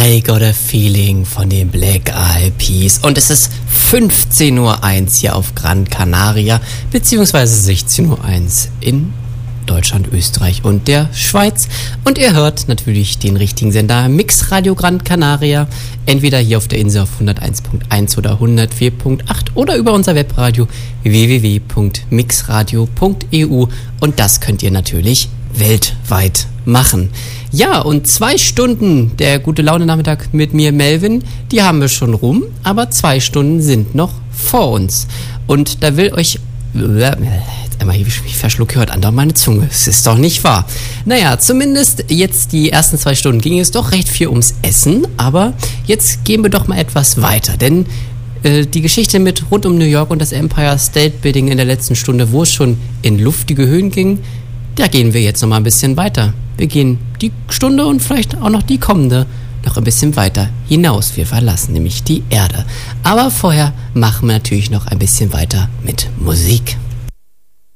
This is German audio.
I Got a Feeling von den Black Eyed Peas. Und es ist 15:01 Uhr hier auf Gran Canaria, beziehungsweise 16:01 Uhr in Deutschland, Österreich und der Schweiz. Und ihr hört natürlich den richtigen Sender Mix Radio Gran Canaria, entweder hier auf der Insel auf 101.1 oder 104.8 oder über unser Webradio www.mixradio.eu, und das könnt ihr natürlich weltweit machen. Ja, und 2 Stunden der Gute-Laune-Nachmittag mit mir, Melvin, die haben wir schon rum, aber 2 Stunden sind noch vor uns. Und da will euch... Jetzt einmal, ich verschlucke heute andauernd meine Zunge. Es ist doch nicht wahr. Naja, zumindest jetzt die ersten 2 Stunden ging es doch recht viel ums Essen, aber jetzt gehen wir doch mal etwas weiter, denn die Geschichte mit rund um New York und das Empire State Building in der letzten Stunde, wo es schon in luftige Höhen ging, da gehen wir jetzt noch mal ein bisschen weiter. Wir gehen die Stunde und vielleicht auch noch die kommende noch ein bisschen weiter hinaus. Wir verlassen nämlich die Erde. Aber vorher machen wir natürlich noch ein bisschen weiter mit Musik.